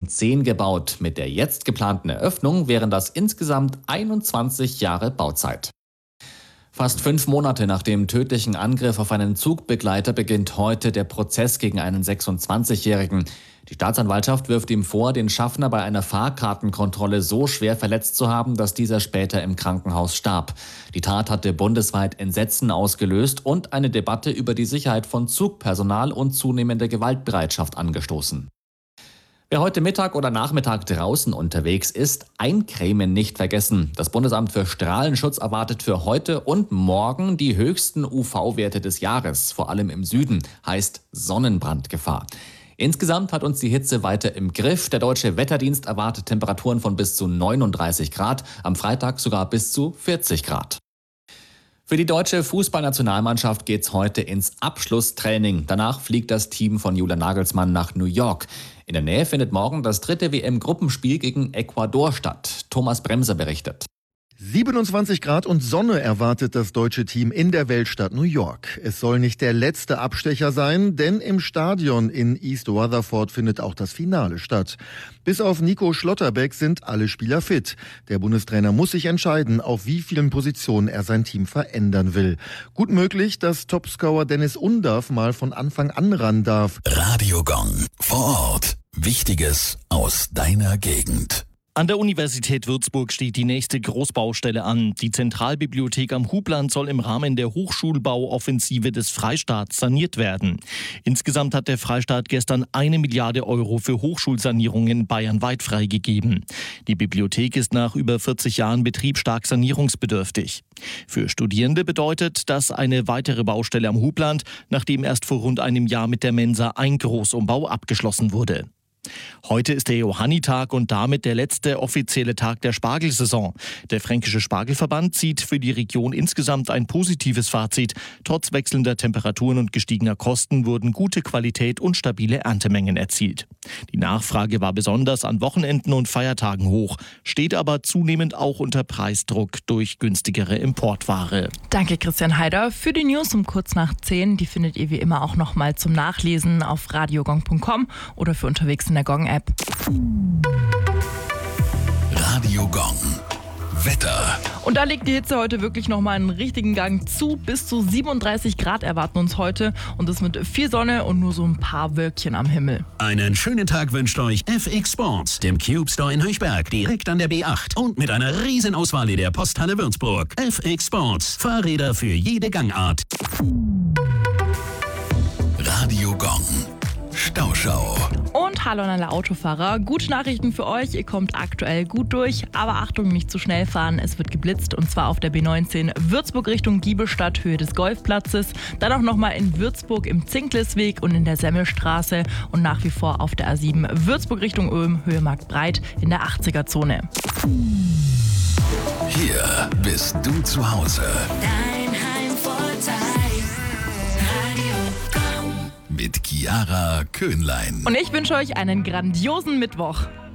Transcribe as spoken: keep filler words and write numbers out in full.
zweitausendzehn gebaut. Mit der jetzt geplanten Eröffnung wären das insgesamt einundzwanzig Jahre Bauzeit. Fast fünf Monate nach dem tödlichen Angriff auf einen Zugbegleiter beginnt heute der Prozess gegen einen sechsundzwanzigjährigen. Die Staatsanwaltschaft wirft ihm vor, den Schaffner bei einer Fahrkartenkontrolle so schwer verletzt zu haben, dass dieser später im Krankenhaus starb. Die Tat hatte bundesweit Entsetzen ausgelöst und eine Debatte über die Sicherheit von Zugpersonal und zunehmende Gewaltbereitschaft angestoßen. Wer heute Mittag oder Nachmittag draußen unterwegs ist, eincremen nicht vergessen. Das Bundesamt für Strahlenschutz erwartet für heute und morgen die höchsten U V-Werte des Jahres, vor allem im Süden, heißt Sonnenbrandgefahr. Insgesamt hat uns die Hitze weiter im Griff. Der Deutsche Wetterdienst erwartet Temperaturen von bis zu neununddreißig Grad, am Freitag sogar bis zu vierzig Grad. Für die deutsche Fußballnationalmannschaft geht's heute ins Abschlusstraining. Danach fliegt das Team von Julian Nagelsmann nach New York. In der Nähe findet morgen das dritte W M-Gruppenspiel gegen Ecuador statt. Thomas Bremser berichtet. siebenundzwanzig Grad und Sonne erwartet das deutsche Team in der Weltstadt New York. Es soll nicht der letzte Abstecher sein, denn im Stadion in East Rutherford findet auch das Finale statt. Bis auf Nico Schlotterbeck sind alle Spieler fit. Der Bundestrainer muss sich entscheiden, auf wie vielen Positionen er sein Team verändern will. Gut möglich, dass Topscorer Dennis Undav mal von Anfang an ran darf. Radio Gong vor Ort. Wichtiges aus deiner Gegend. An der Universität Würzburg steht die nächste Großbaustelle an. Die Zentralbibliothek am Hubland soll im Rahmen der Hochschulbauoffensive des Freistaats saniert werden. Insgesamt hat der Freistaat gestern eine Milliarde Euro für Hochschulsanierungen bayernweit freigegeben. Die Bibliothek ist nach über vierzig Jahren Betrieb stark sanierungsbedürftig. Für Studierende bedeutet das eine weitere Baustelle am Hubland, nachdem erst vor rund einem Jahr mit der Mensa ein Großumbau abgeschlossen wurde. Heute ist der Johannitag und damit der letzte offizielle Tag der Spargelsaison. Der Fränkische Spargelverband zieht für die Region insgesamt ein positives Fazit. Trotz wechselnder Temperaturen und gestiegener Kosten wurden gute Qualität und stabile Erntemengen erzielt. Die Nachfrage war besonders an Wochenenden und Feiertagen hoch, steht aber zunehmend auch unter Preisdruck durch günstigere Importware. Danke Christian Heider für die News um kurz nach zehn. Die findet ihr wie immer auch nochmal zum Nachlesen auf radiogong punkt com oder für unterwegs in der Gong-App. Radio Gong. Wetter. Und da legt die Hitze heute wirklich nochmal einen richtigen Gang zu. Bis zu siebenunddreißig Grad erwarten uns heute. Und das mit viel Sonne und nur so ein paar Wölkchen am Himmel. Einen schönen Tag wünscht euch F X Sports, dem Cube Store in Höchberg, direkt an der B acht. Und mit einer riesen Auswahl in der Posthalle Würzburg. F X Sports, Fahrräder für jede Gangart. Radio Gong. Stauschau. Und hallo an alle Autofahrer. Gute Nachrichten für euch. Ihr kommt aktuell gut durch. Aber Achtung, nicht zu schnell fahren. Es wird geblitzt und zwar auf der B neunzehn Würzburg Richtung Giebelstadt, Höhe des Golfplatzes. Dann auch nochmal in Würzburg im Zinklesweg und in der Semmelstraße. Und nach wie vor auf der A sieben Würzburg Richtung Ulm, Höhe Marktbreit in der achtziger-Zone. Hier bist du zu Hause. Dein Heimvorteil. Radio Gong. Mit Chiara Köhnlein. Und ich wünsche euch einen grandiosen Mittwoch.